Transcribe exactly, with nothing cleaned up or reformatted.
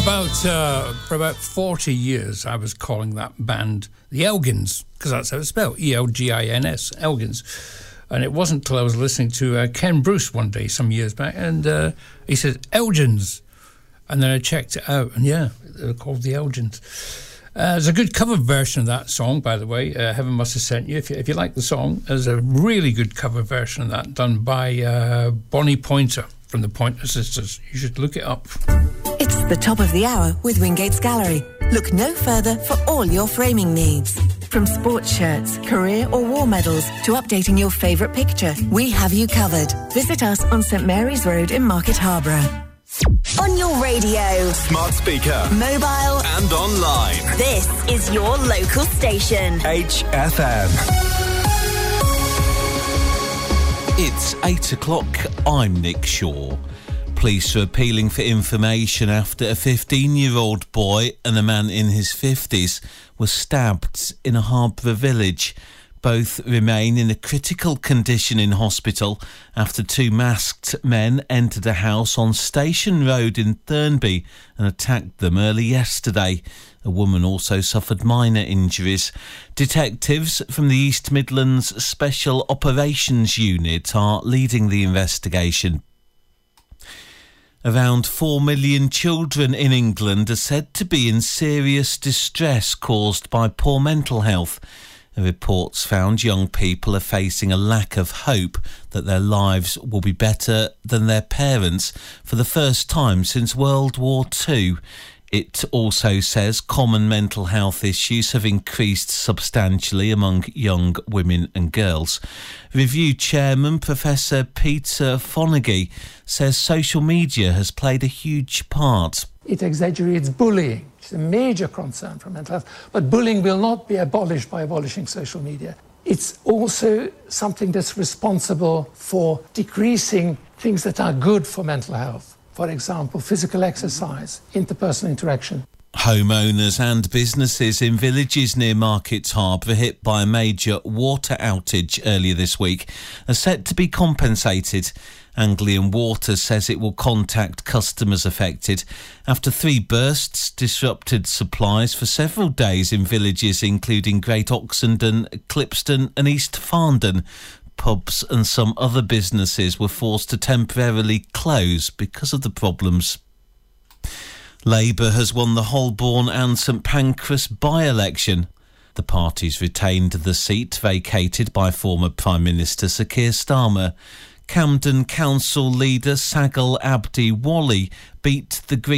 about uh, for about forty years, I was calling that band the Elgins, because that's how it's spelled, E L G I N S, Elgins. And it wasn't till I was listening to uh, Ken Bruce one day, some years back, and uh, he said, Elgins. And then I checked it out, and yeah, they're called the Elgins. Uh, there's a good cover version of that song, by the way. Uh, Heaven Must Have Sent You. If you, if you like the song, there's a really good cover version of that done by uh, Bonnie Pointer from the Pointer Sisters. You should look it up. It's the top of the hour with Wingate's Gallery. Look no further for all your framing needs. From sports shirts, career or war medals to updating your favourite picture, we have you covered. Visit us on St Mary's Road in Market Harborough. On your radio, smart speaker, mobile and online. This is your local station. H F M. It's eight o'clock. I'm Nick Shaw. Police are appealing for information after a fifteen-year-old boy and a man in his fifties were stabbed in a Harborough village. Both remain in a critical condition in hospital after two masked men entered a house on Station Road in Thurnby and attacked them early yesterday. A woman also suffered minor injuries. Detectives from the East Midlands Special Operations Unit are leading the investigation. Around four million children in England are said to be in serious distress caused by poor mental health. The reports found young people are facing a lack of hope that their lives will be better than their parents for the first time since World War Two. It also says common mental health issues have increased substantially among young women and girls. Review Chairman Professor Peter Fonagy says social media has played a huge part. It exaggerates bullying, which is a major concern for mental health. But bullying will not be abolished by abolishing social media. It's also something that's responsible for decreasing things that are good for mental health. For example, physical exercise, interpersonal interaction. Homeowners and businesses in villages near Market Harborough hit by a major water outage earlier this week are set to be compensated. Anglian Water says it will contact customers affected after three bursts disrupted supplies for several days in villages including Great Oxenden, Clipston and East Farndon. Pubs and some other businesses were forced to temporarily close because of the problems. Labour has won the Holborn and St Pancras by-election. The parties retained the seat vacated by former Prime Minister Sir Keir Starmer. Camden Council leader Sagal Abdi Wali beat the Green